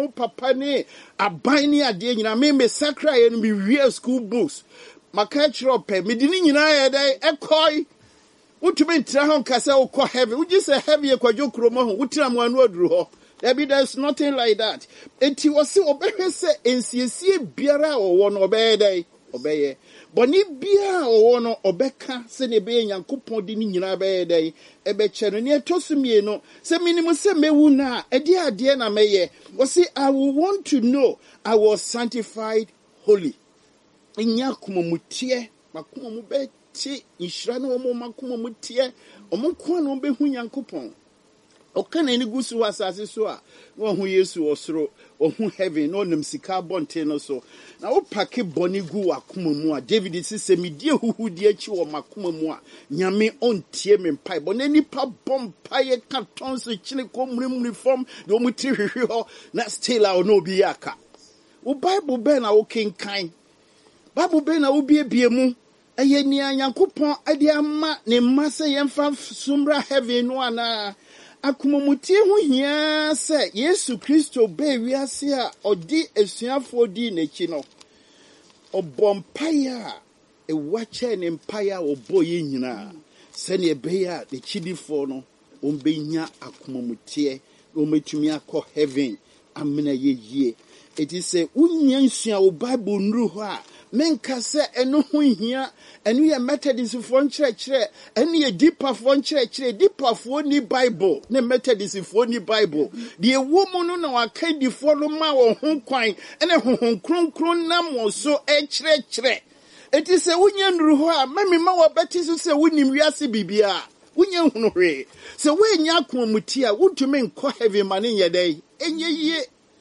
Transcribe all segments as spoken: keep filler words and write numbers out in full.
wo papa ne aban ne ade nyina me me sakra ye no me wie school books maka chiro pe me di ni nyina ye dai ekoi utumi ntra ho nkasa wo kɔ heaven wo gise heaven ye kwadwo kromo ho wutira mo anu aduru ho there be there's nothing like that enti wo se obehwe se ensiesie biara wo no obeye dai obeye boni bia wo no obeka se ne be Nyankopɔn di ni nyina be dai ebe che no ne tosumie no se minimu se mewu na ade ade na meye wo se I will want to know I was sanctified holy enya kumomutie makumo be ti inshira no mo makumo mutie omo ko no be hu Nyankopɔn okana ni gusu asase so a wo hu Yesu osoro o hu heaven no nam sika bonte no so na wo pake boni gu akoma mu a David si se medie huhu die chi wo makoma mu a nyame ontie me mpai boni nipa bompai ka tonso chine ko mrimri form do mu ti hwehwe ho na still a no bi aka wo Bible be na wo kenkan Bible be na wo biebie mu eye ni Nyankopɔn ade ama ne mase yemfa sumra heaven no ana akumumutie ho hia se Yesu Kristo be wiase a odi esuafo di n'echi no obompaya e wache ne mpaya oboye nyina se ne be ya de chidifo no ombenya akumumutie ometumi akɔ heaven amena yeye eti se unya nsua o Bible nru ho a menka se eno ho hia eno ye Methodist fo nkyerɛkyerɛ eno ye deeper fo nkyerɛkyerɛ deeper fo ni Bible ne Methodist fo ni Bible de ewo mu no na waka di fo no ma wo ho kwan ene honhon kronkron nam wo so ɛkyerɛkyerɛ eti se unya nru ho a mami ma wo beti so se wonim wiase bibia unya hunu hwe se we nya akomuti a wutumi nkɔ heaven ma ne yɛdai enye yie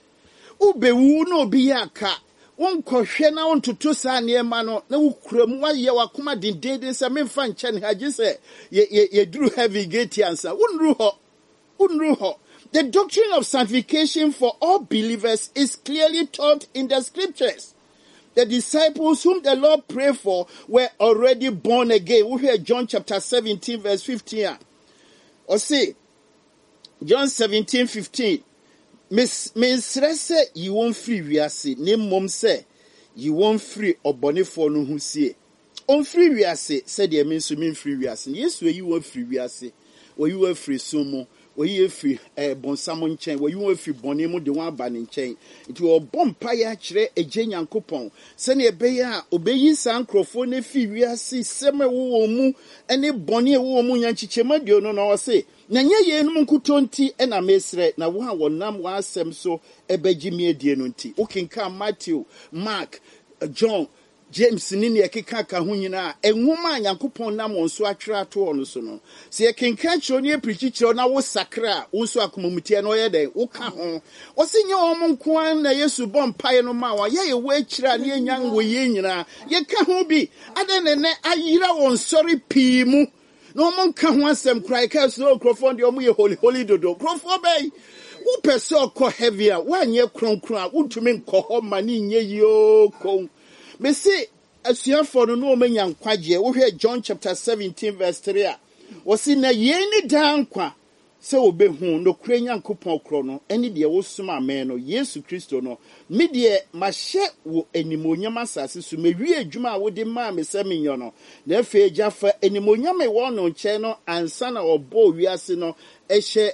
ubewu no obi aka wonkɔhwɛ na wontoto saa nneɛma no na wokuramu wayɛ wakoma dendenden sɛ memfa nkyɛ ne hagye sɛ yɛduru heavy gate ansa wonru hɔ wonru hɔ. The doctrine of sanctification for all believers is clearly taught in the scriptures. The disciples whom the Lord prayed for were already born again. We hear John chapter seventeen verse fifteen. Or say John seventeen fifteen. Miss Miss Rese, you won't free wiase. Name mom say you won't free obone for no who say. On free wiase said the means to mean free wiase. Yes, where you were free wiase, or you were free sumo, or you were free eh bon salmon chain, where you were free bonemo de one banning chain. It will bomb paya chere a jenyan coupon. Send a beya obey san crofone free wiase, seme womu, and a bonnie woman yanchichema do no say. Na nye ye no nkutonti e na mesre na wo a wonam wa asem so ebegimi adie no nti okenka Matthew, Mark, John, James ni ne ekeka ka ho nyina enwoma Nyankopon nam wonso atwere ato ono so no se ekenka kiro ne eprichi kiro na wo sakra wonso akomamutie no ye den wo ka ho wo se nye omo nko an na Yesu bompae no ma wa ye ye wo akira ne enyan wo ye nyina ye ka ho bi ade ne ne ayira won sori pii mu no mon ka ho asem krai ka so krofon de omo ye holy holy dodo krofo bay wo pese okọ heavy a wa nye kronkron a wutumi nkọ ho ma ni nye yo ko me say asuafo no no manya nkwaje wo hwe John chapter seventeen verse three a wo si na ye ni dan kwa se obehu no kura Nyankopon kro no eni de wo soma amen no Yesu Kristo no me de mahye wo enimonyam asase so mewie adwuma a wo de ma me se menyo no na afa agyafa enimonyam e wo no nche no ansa na obo wiase no ehye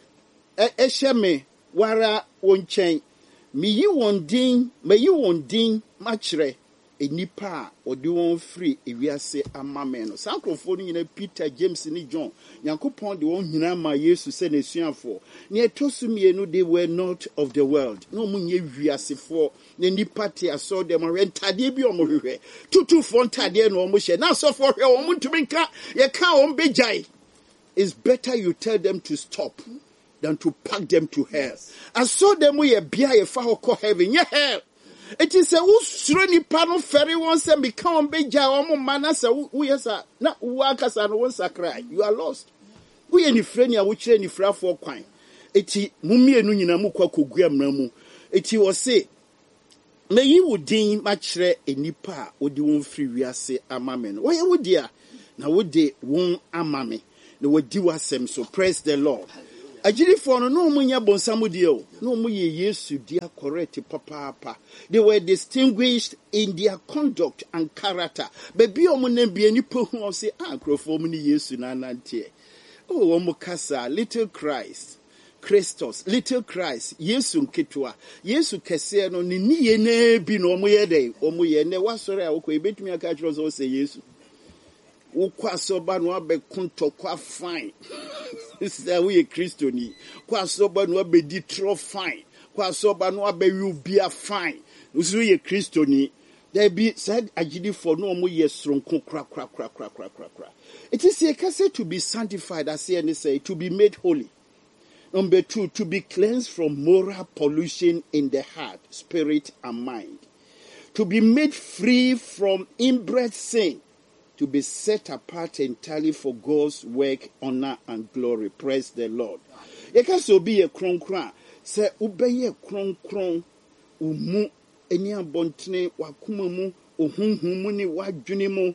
ehye me wara wo nchen me yi won din me yi won din machre enipa odi won free ewiase amame no sankrofo no nyina Peter, James ni John Nyankopon de won nyina ma Yesu se na suafo ne etosumie no they were not of the world no munye wiasefo ne nipa te aso dem rentade bi omohwehwe tutu fo ntade no omo hye na so fo hwe omo ntumi nka ye ka on bejai. It's better you tell them to stop than to pack them to hell. I saw them we a bia ye fa ho heaven ye hell. It is a usro ni pano ferry once and become beja omo manasa u yesa na uwakasa no won sakra. You are lost. We any friend ya wo kire ni fra for kwan. Eti mumie nu nyina mu kwa kogua mra mu. Eti wo say me yi wudin ma kire enipa odi won free wiase amame no. Wo ye wodia na wode won amame. No wodi wasem so praise the Lord. Agyidifoɔ no no mu nya bonsam die o. No mu ye Yesu dia correct papa. They were distinguished in their conduct and character. Baby omo na bia ni po hu say ah krofo mu ni Yesu na nante. Oh omo kasa little Christ. Christos, little Christ, Yesu nketwa. Yesu kese no ni niye na bi no omo ye dey. Omo ye ne wasore a wokɔ ebetumi aka kyerɛ so say Yesu. Ukwa soba no abekunto kwa fine. Sister we Christo ni. Kwa soba no abedi tro fine. Kwa soba no abeyu bia fine. Usu ye Christo ni. There be said agidi for no mo ye sronko kra kra kra kra kra kra kra. It is a case to be sanctified, as he say, to be made holy. Number two, to be cleansed from moral pollution in the heart, spirit, and mind. To be made free from inbred sin. To be set apart entirely for God's work, honor, and glory. Praise the Lord. You can so be a kron kron. Say, ubeye kron kron. Umu, eni abontene, wakumamu, uhunhumu ni wajunimu.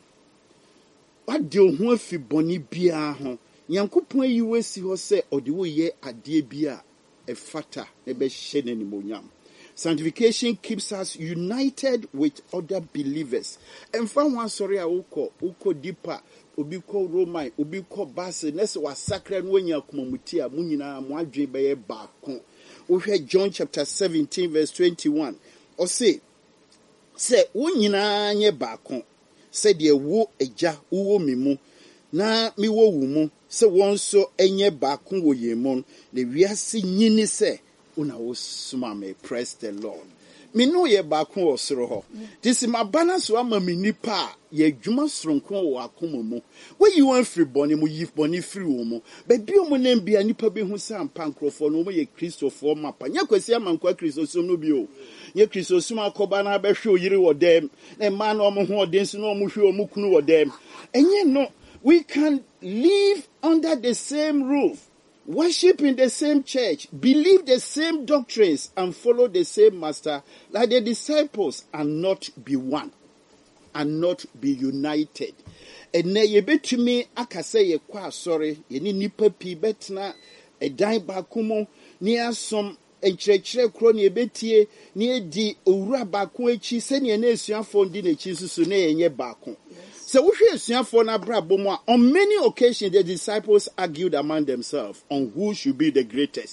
Wadi uhun fi boni biya hon. Nyankopon yi wesi ho se ode wo ye ade bia e fata e be hyene ni monyam. Sanctification keeps us united with other believers. And from one sorry uko uko deeper obi ko Roman obi ko base nese wa sacred no nya komamutia mu nyina mo adwe be ye baako. Wo hwe John chapter seventeen verse twenty-one. O say say wo nyina nye baako. Se de wo eja wo mimu na mi wo wu mu se won so enye baako wo yemon le wiase nyini se una wo suma me. Praise the Lord. Me no ye baako osoro ho. This my balance so ama me nipa ye dwuma soronko wo akoma mu. We you wan free boni mu yif boni free wo mu. Ba bi omo na bia nipa be hu sam pankrofo no mo ye Christopher mapa. Nya kwasi amankwa Christosum no bi o. Ye Christosum akoba na be hwe oyire wo dem. Na ma na omo ho oden so no omo hwe omo kunu wo dem. Enye no, we can live under the same roof, worship in the same church, believe the same doctrines, and follow the same master like the disciples, and not be one, and not be united. And na ye betumi akase ye kwa sorry, ye ni nipa pi betna e dan bakumo ni asom enkyerɛkyerɛ kro ne ebetie ne edi owura baako echi se ne na esuafo ndi na echi susu na yenye baako. So we hear for on many occasions the disciples argued among themselves on who should be the greatest.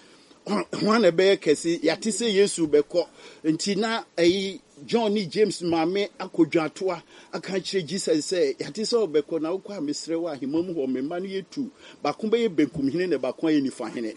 One a bear kesi yatise Yesu beko ntina eh John ni James mame akodwatua aka kire Jesus say yatise obeko na ukwa misrewa himom ho memma no yetu bakombe ye benkum hine ne bakon ye nifa hine.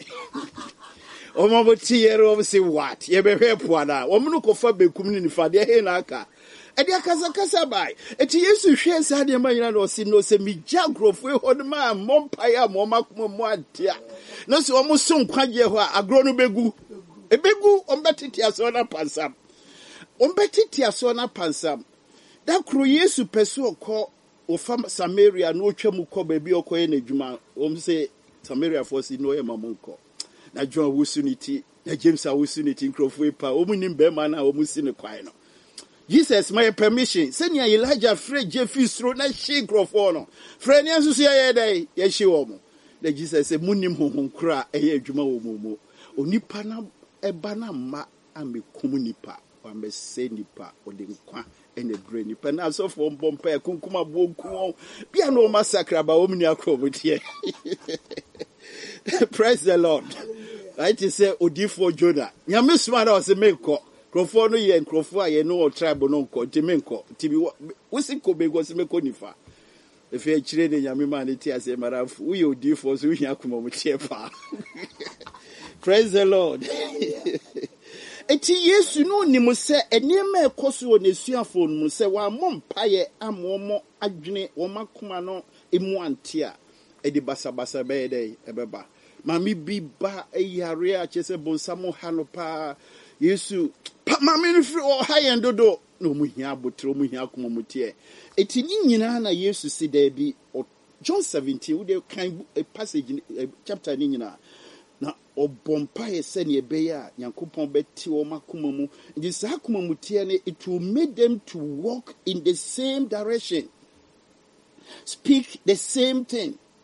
Omo boti yero say what ye be hwepo ana omo kofa benkum ni nifa de he na aka edi akasa kasa bai eti Yesu hwe sa de ma nyina no si no se mi jagrofo ho de ma mompaya mo makoma mo adia no se omo so nkwaje ho agro no begu ebegu ombetiti aso na pansam ombetiti aso na pansam da kro Yesu peso ko ofa Samaria no twam ko ba bi okoye na dwuma om se Samaria for si no ye mamonko na John wusuniti na James wusuniti nkrofo epa omunim be ma na omusi ne kwai no Jesus my permission. Send ya Elijah free Jeffisro na she grofo no. Frɛ ne nsusu ya dai ya hye wo mo. The Jesus say munim honhom kra eye adwuma wo mo mo. Onipa na eba na ma amekum nipa. Wa me se nipa ode nkwa ene bre nipa na so fo mbompa ya kunkuma bonku. Bia no massacre ba wo mni akrobotie. Praise the Lord. Right to say odifo Jonah. Nyame suma na o se meko. Krofo no ye krofo a ye no tribe no nko timenko tibi wosi ko bego se meko nifa efe akire ne nyame ma ne ti ase marafu wo ye odifo so hia akoma mo tie pa. Praise the Lord. Eti Yesu no ni mo se enema ekoso na suafo no se wa mompa ye amomo adwene wo makoma no emu ante a edi basabasa be dey ebeba mami bi ba eyare a chese bonsamo hanopa Yesu mami no free o high and dodo no mu hia botro mu hia akoma mutie eti ni nyina na Yesu si da bi John seventeen we dey kan a passage a chapter ni nyina na obompa ye se ne be ya Nyankopon beti o makoma mu ndi sa akoma mutie ne it will make them to walk in the same direction, speak the same thing,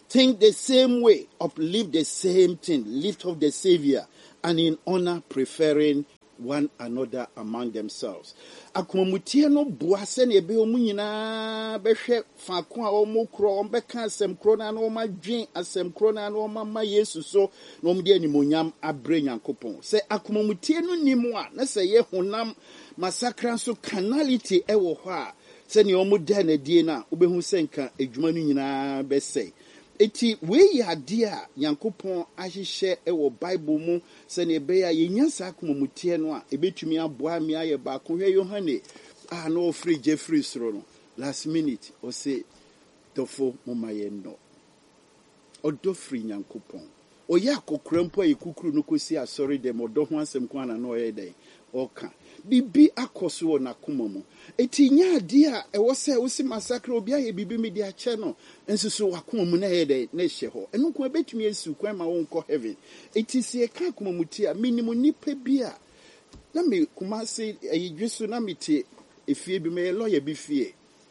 think the same way, uplift the same thing, lift up the Savior, and in honor preferring one another among themselves. Akomamutie no boa se na ebe omu nyina behwe faako a omu kro ombeka asem kro na na omadwen asem kro na na omama Yesu so na omde animonyam abre Nyankopon. Se akomamutie no nimu a na se ye honam masakra so carnality ewo ho a se ne omu da na die na obehu se nka adwuma no nyina bese. Eti we ya dia Nyankopon ahihye ewo Bible mu se ne be ya yenya sa akomamutie no a ebetumi aboa me aye ba ko hwe Yohane ah no free Jeffrey sro no last minute o say dofo momaye no odo free Nyankopon o ya kokrampo ayi kukuru no kosi asori dem odo ho asem ko ana no ye den oka bibi akoso na komamu eti nya dia e wo se wo si massacre obi aye bibi me dia che no ensusu wakomamu na ye den na hye ho enu ko betumi esu kwan ma won ko heaven eti sie ka komamuti a minimum nipa bi a na me kumase ayi dwesu na mete efie bi me lawyer bi fie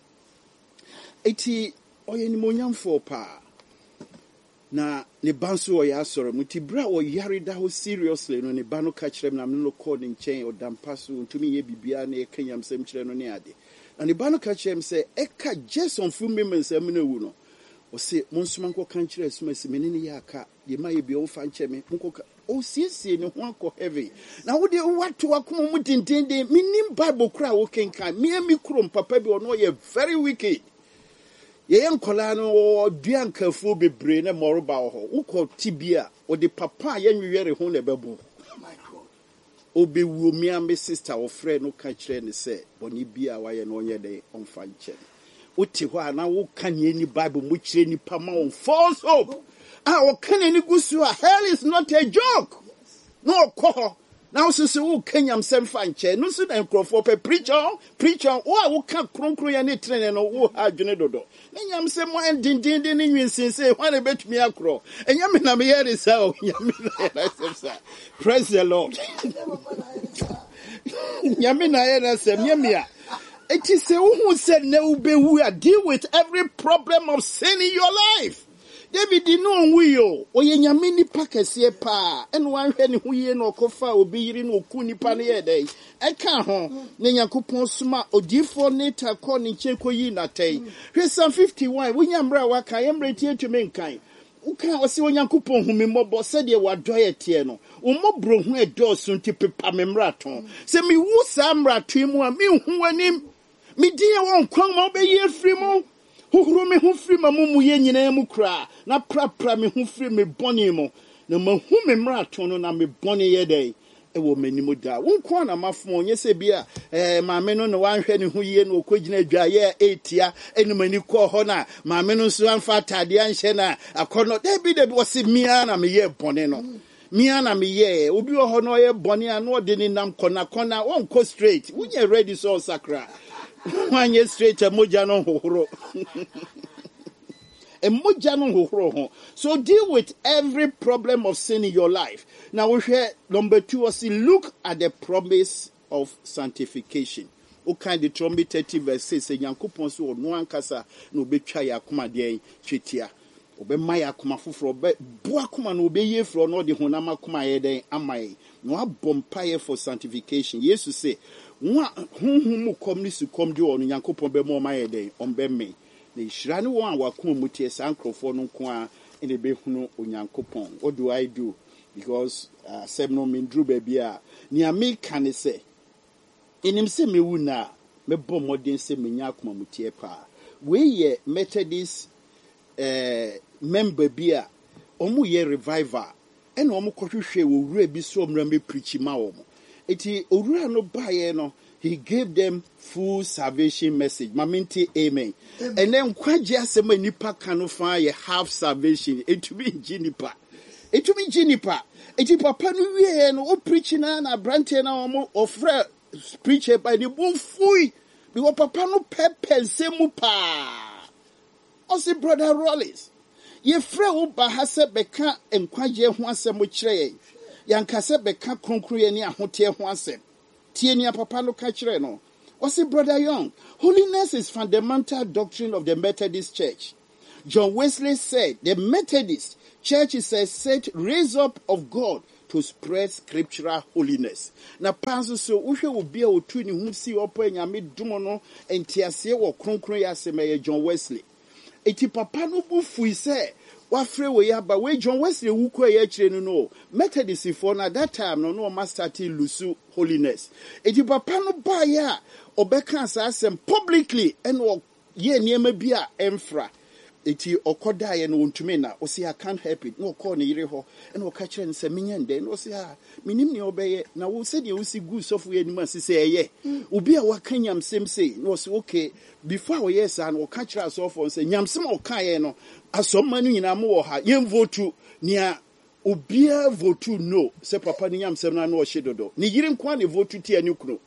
eti oye ni monyamfo pa na ne banso oya asore muti bra o yare da ho seriously no ne ba no ka kire na me no call ne nchen o dampaso ntumi ye bibia na e kanyam sem kire no ne ade na ne ba no ka kire me se e ka Jason fu me me sem na wu no o se monsuma nko kan kire suma se me ne ya aka ye ma ye bi o fa nche me nko o siesie ne ho akọ heavy na wo de wato akoma mu dindinde minim Bible kra wo kenkan me mi krom papa bi ono ye very wicked ye enkola no duan kafu bebre na moroba ho ukọ tibia o de papa ye nwewere ho na bebu obi wu mi am sister o friend no ka kire ne se boni bia wa ye no onye de onfa nche uti ho ana wo kan ye ni Bible mu kire ni pa ma on false hope. Ah, o kane ni gusu a hell is not a joke. No ko. Now so so wo kanyam sem fanche. No so na nkrofo pe preacher, preacher o a wo ka kronkron ya ne trene no wo ha adwene dodo. Nyam sem mo din din din ni nwinsin say when e betumi akro. Enyam na me here is how nyam na say praise the Lord. Nyam na here say nyam ya. It is who said no be we deal with every problem of sin in your life. David di no wiyo oye nyame nipa kese pa eno anhwe ne huye no kofa obi yiri no ku nipa ne yedai eka ho ne Yakopon suma odifo ne takọ ne chekoyi na tai hwe Psalm fifty-one wunyamra waka yemre tie tweme nkan uka osi Yakopon humembo se de wadoye tie no umobro hu edoso nti pepa memraton se mi wu sa mrato mu a mi hu anim mi die won kwan ma obeyi afri mu Huru me hu firi mamumu ye nyina mu kra na prapra me hu firi me boni mo na mahu me mrato no na me boni ye dai e wo manimu da wonko na mafo onye se bia eh maame no no wanhwe ne hu ye no okogina dwa ye etia enumani ko ho na maame no so anfa tade anhye na akono da bi da bi wose mia na me ye boni no mia na me ye obi ho no ye boni a no de ni nam kona kona wonko straight wunye ready so sakra Wanye straight a moja no hohoro. A moja no hohoro. So deal with every problem of sin in your life. Now we hear number two was look at the promise of sanctification. O kind of Deuteronomy thirty verse six say Nyankopon so no ankasa no betwa ya akoma de twetia. Obe maya akoma foforo be bo akoma no obe ye fro no de honam akoma ye den amai. No abompaye for sanctification. Jesus say Wa hunhum kom ni su kom de onu Nyankopon be mo maye den on be me na ihira ne won a wakoma mutie sankrofo no nko a ene be hunu Onyankopon. What do I do? Because uh, sem no mindru be bia ni ameka ne se enim se mewu na me bom modern se menya akoma mutie pa we ye Methodist eh member bia omu ye revival ene omu kohwehwe wo wura bi so omra me preach ma wo. Iti Urua no baye no, he gave them full salvation message. Maminti amen. Amen. And then kwaji asema nipa kanofa ye half salvation. It be jinipa. It be jinipa. Iti papa no we no o preaching na na brante na omo ofre preacher by the bon fui. Because papa no pepe semu pa. Osi brother Rollins. Ye fre u bahase beka enkwaje ho asemo kire yankase beka kronkro ye ni ahote ho asem tie ni papa no ka kire no o say brother Young, holiness is fundamental doctrine of the Methodist Church. John Wesley said, the Methodist Church is a set raised up of God to spread scriptural holiness. Na panso so uhwe obi a otu ni hu si opo nyame dum no entiase wo kronkron ya semeye John Wesley. Eti papa no bu fui se wafre we ya ba we John Wesley wuko ya kire no no Methodist for na that time no no ma start lusu holiness. Eti papa no ba ya obeka sa asem publicly and ye niema bi a emfra. Eti okoda ye no ntumi na o say I can't help it no call ne yire ho e no ka kire nse menyende no say ah minim ne obeye na wo se de wo si gu sofu ye nim asese eye obi a waka nyamsem sei no say okay before we yes and o ka kire asofo say nyamsem o ka ye no asomma no nyina mo wo ha ye vote nia obi a vote no say papa ni nyamsem na no o hyedodo ne yire nkwa ne vote ti ani kunu.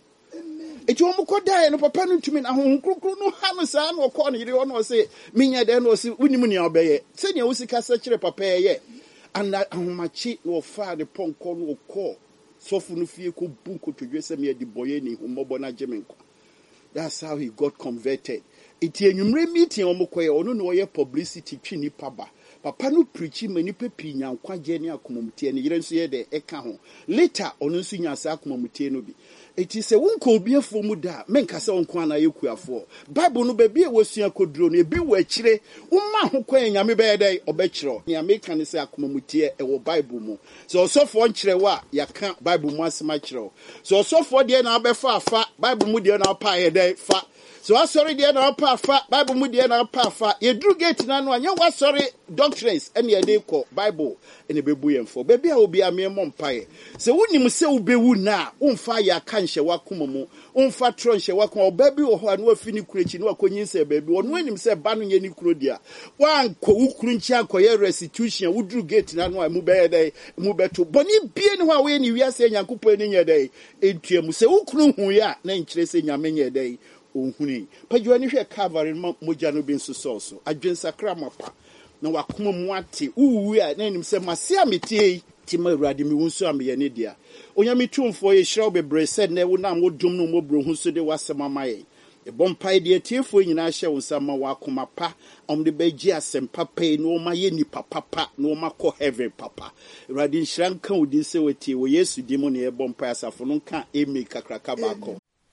Eti omo kodae no papa no ntumi na ho krokro no ha no sa na okọ no yire ho no se minya de no se unim ne obeye se ne usika sa kire papa ye ana ahomachi no fa de ponko no okọ sofu no fie ko bunko todwe se me di boye ni humobo na jemenko. That's how he got converted. Eti enwumre meeting omo koye ono no ye publicity twini paba papa no preachi mani pepi nyankwa je ne akomomtie ne yire nso ye de eka ho later ono nso nya sa akomomtie no bi. It is a wonko be for muda, menka se wonko na yekuafo. Bible no be wosua koduro no ebi wo akire, umma ho kwan nyame be dey obekiro. Nya meka ne se akomamutie e wo Bible mu. So osofo nkire wa yaka Bible mu asema kiro. So osofo de na abefa afa, Bible mu de na pa ye dey fa. So asori de na pa afa, Bible mu de na pa afa. Ye dru gate na no anya wasori doctrines ene ye dey ko Bible ene bebu yemfo. Bebi a obi a me mompae. Se wonim se ubewu na, umfa ya kan hye wakoma mu umfa tro hye wakoma obabi wo ho anu afini kurechi no akonyin se baby wonu anim se ba no ye ni kuro dia wanko wukuru nchi akoye restitution wudru gate na no mu be dey mu beto boni bie ni ho a we ni wiase nyankopon ni nye dey entuamu se wukuru hu ya na nkire se nyame nye dey ohuni pajua ni hwe Calvary moja no bi nso so adwensakra mapa na wakoma mu ate uwu a na anim se masia metie tima urade mi wunso amye ne dia onyame tumfo ye hiraw bebre said na wona modum no mobro hu so de wasema maye e bompai de tiefo nyina hye wonsama wakoma pa omde beji asempa pe no ma ye ni papa pa no ma ko heaven papa urade nhranka odi se wetie wo Yesu di mo ne e bompai asafo no nka emi kakraka bako.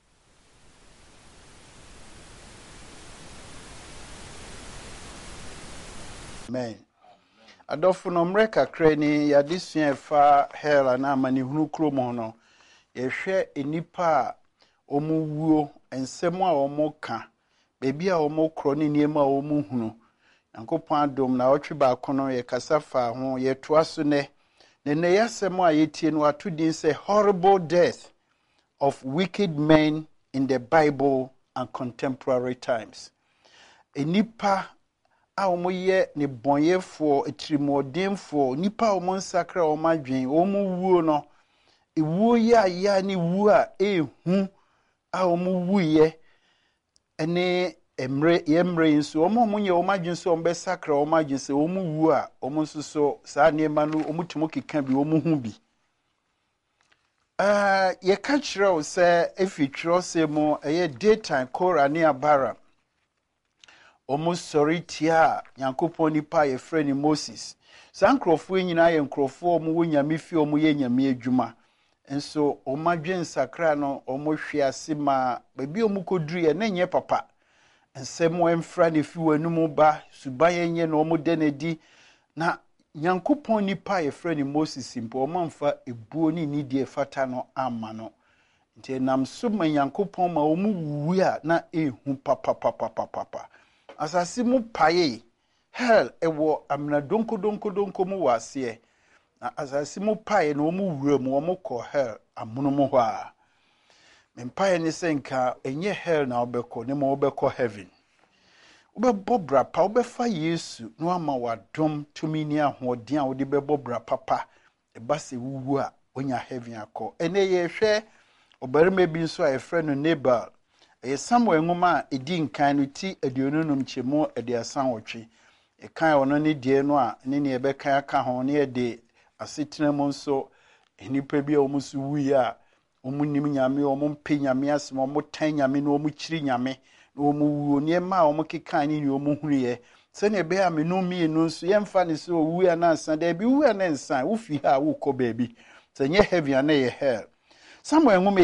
Amen. Adolfo no mreka kreni ya disua fa hell na amani hunu kromo no ye hwe enipa omuwuo ensem a omoka bebi a omokro ne niema a omuhunu yankopon adom na otwe ba kono ye kasafa ho ye toaso ne ne ne yasem a yetie no atudin say horrible death of wicked men in the Bible and contemporary times. Enipa a omo ye ne bonyefo etrimodenfo nipa omo nsakra omo adwen omo wuo no ewuo ya ya ni wu a ehu a omo wuye ene emre yemre nso omo munye omo adwen so omo besakra omo adwen se omo wu a omo nso sa niema no omo timo keka bi omo hu bi ah ye ka kire se efitro se mo eye daytime kora ne abara omo sorry tia yankopon nipa ye friend Moses sankrofo nyina ye nkrofo omo wonyame fi omo ye nyame adwuma enso omadwen sakra no omo hwe ase ma babi omo koduru ye na nye papa ensemo emfra ne fi wanum ba suban ye nye no omo de nedi na yankopon nipa ye friend Moses mpo omo mfa ebuo ni nidie fata no ama no nti nam so ma yankopon ma omo wuwu a na ehu papa papa papa asasi mu paye hell ewo amna donko donko donko mu wase na asasi mu paye no mu wura mu omo ko hell amuno mu ho a mempaye ni senka enye hell na obeko ne mo obeko heaven ubebo bra pa obefa Yesu no ama wadom tumi ni ahoden a odi bebo bra papa e ba se wuwu a onya heaven akọ ene ye hwe obarima bi nso a efre no Nabal e Samuel ngoma edi nkan no ti aduonunum chemo ede asan wotwe e kan ono ne die no a ne ne ebe kan aka ho ne ede asetena mo nso enipa bi a omusu wuyi a omunim nyame omumpe nyame asem omutan nyame no omuchiri nyame no omuwuo ne ma omukeka ne ne omuhunu ye sɛnea ɛbɛyɛ a menu mmienu nso yɛmfa ne sɛ owu a na nsa daabi wu a na nsa wofi ha a wokɔ baabi sɛ nyɛ heavy a na yɛ hell Samuel nwoma